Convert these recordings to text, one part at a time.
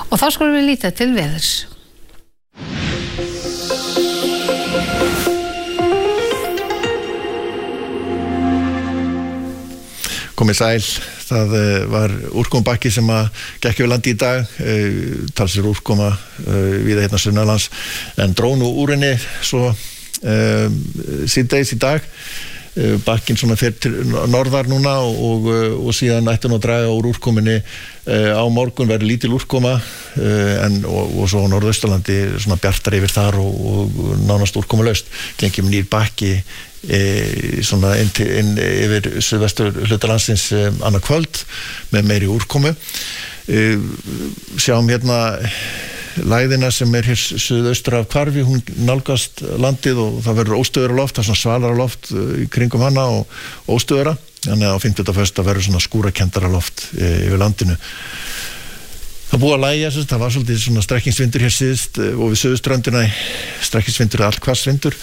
Og þá skulum við líta til veðurs. Komið sæl, það var úrkomubakki sem að gekk yfir landi í dag, talsverð úrkoma víða hérna sunnanlands, en dró nú úr henni svo síðdegis í dag. Bakkinn svona fer til norðar núna og síðan ætti nú að draga úr úrkominni. Á morgun verður lítil úrkoma og svo á Norðausturlandi svona bjartar yfir þar og nánast úrkomulaust. Gengjum nýr bakki svona inn yfir suðvestur hluta landsins annað kvöld með meiri úrkomu. Sjáum hérna lægðina sem hér suðaustur af Hvarfi, hún nálgast landið og það verður óstöðura loft, það er svona svalara loft í kringum hana og óstöðura, þannig að á 50. verður svona skúrakendara loft yfir landinu. Það búið að lægja, það var svolítið svona strekkingsvindur hér síðust og við suðuströndina strekkingsvindur er allt hvassvindur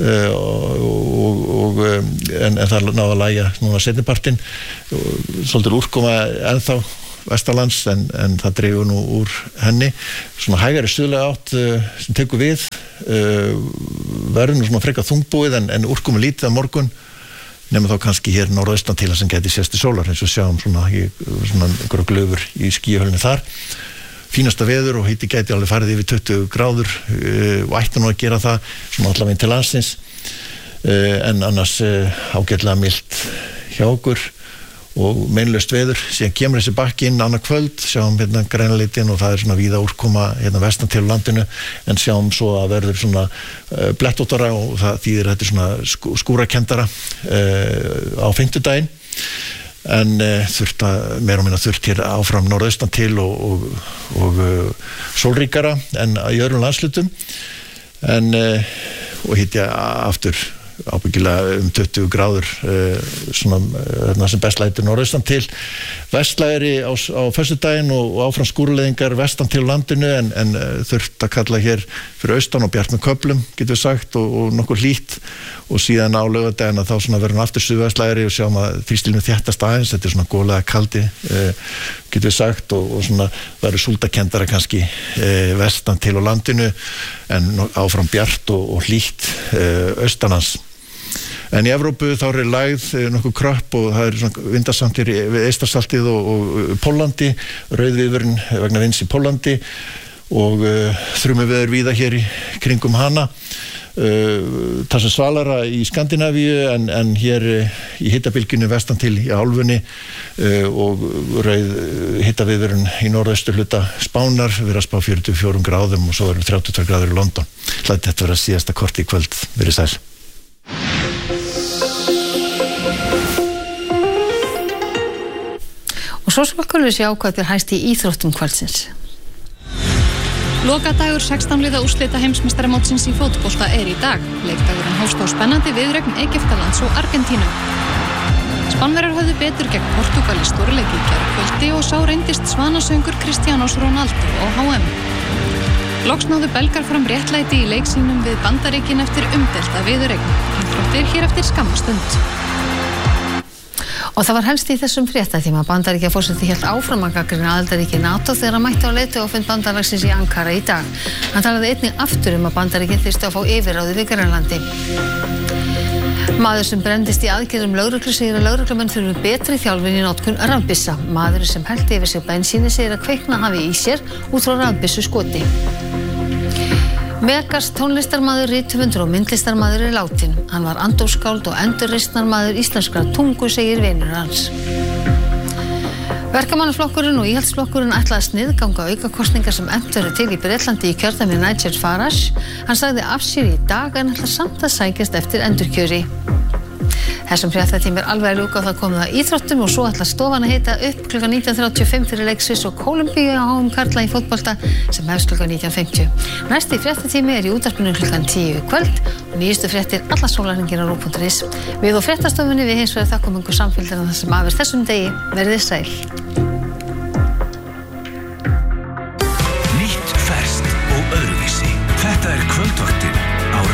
en það náði að lægja núna seinnipartinn, svolítið úrkoma ennþá vestanlands en það dregur nú úr henni. Svona hægari suðlæga átt sem tekur við, verður nú svona frekar þungbúið en úrkomu lítið á morgun, nema þá kannski hér norðaustan til sem gæti sést í sólar, eins og sjáum svona einhverja glöfur í skýjahölunni þar. Fínasta veður og hiti gæti alveg farið yfir 20 gráður og ætti nú að gera það svona allavega til landsins, en annars ágætlega milt hjá okkur og meinlaust veður. Síðan kemur þessi bakki inn annað kvöld, sjáum hérna grænalitin og það er svona víða úrkoma hérna vestan til landinu, en sjáum svo að verður svona blettóttara og það þýðir þetta er svona skúrakendara á fimmtudaginn, en meira og minna þurft hér áfram norðaustan til og sólríkara en í öðrum landslutum, og hitti aftur ábyggilega 20 gráður svona sem best lætur norðaustan til. Vestlægari á föstudaginn og áfram skúrleðingar vestan til landinu, en þurft að kalla hér fyrir austan og bjart með köflum, getur við sagt, og nokkuð hlýtt, og síðan á laugardaginn þá svona verður aftur suðvestlægari og sjáum að þrýstilinu þéttast aðeins, þetta er svona góðlega kaldi, getur við sagt, og svona verður súldakendara kannski vestan til á landinu, en áfram bjart og hlýtt austanlands. En í Evrópu þá er lægð nokkuð kröpp og það er svona vindasamt hér við Eystrasaltið og Póllandi, rauðviðvörun vegna vinds í Póllandi og þrumuveður víða hér í kringum hana. Það sem svalara í Skandinavíu en hér í hitabylgjunni vestan til í álfunni og rauð hitaviðvörun í norðaustur hluta Spánar, við erum að spá 44 gráðum og svo erum 32 gráður í London. Hlætti þetta vera síðasta korti í kvöld, verið sæl. Og svo skulum við sjá hvað er hæst í íþróttum kvöldsins. Lokadagur 16 liða úrslita heimsmeistaramótsins í fótbolta er í dag. Leikdagurinn hófst á spennandi viðureign Egyptalands og Argentínu. Spánverjar höfðu betur gegn Portúgal í stórleik í gærkvöldi og sá reyndist svanasöngur Cristianos Ronaldo á HM. Loks náðu belgar fram réttlæti í leik sínum við Bandaríkin eftir umdelta viðureign. Íþróttir hér eftir skamma stund. Og það var helst í þessum fréttatíma. Bandaríkjaforseti hélt áfram að gagnrýna aðildarríki NATO þegar hann mætti á leiðtogafund bandalagsins í Ankara í dag. Hann talaði einnig aftur að Bandaríkin þyrftu að fá yfirráð yfir Grænlandi. Maður sem brenndist í aðgerðum lögreglu segir að lögreglumenn þurfi betri þjálfun í notkun rafbyssa. Maðurinn sem hellti yfir sig bensíni segir að kveikna hafi í sér út frá rafbyssu skoti. Megas tónlistarmaður, rithöfundur og myndlistarmaður er látinn. Hann var andófskáld og endurreisnarmaður íslenskrar tungu, segir vinur hans. Verkamannaflokkurinn og íhaldsflokkurinn ætla að sniðganga aukakosningar sem efnt verður til í Bretlandi í kjördæmi Nigel Farage. Hann sagði af sér í dag en ætlar samt að sækjast eftir endurkjöri. Þessum fréttatíma er alveg að ljúka og það komið að íþróttum og svo ætlar stofan að hita upp klukkan 19:35 fyrir leik Sviss og Kólumbíu á HM karla í fótbolta sem hefst klukkan 19:50. Næsti fréttatími er í útvarpinu klukkan 10 í kvöld og nýjustu fréttir alla sólarhringinn á RÚV.is. Við og fréttastofunni við hins vegar þakkum ykkur samfylgdina þar sem af er þessum degi. Verið sæl.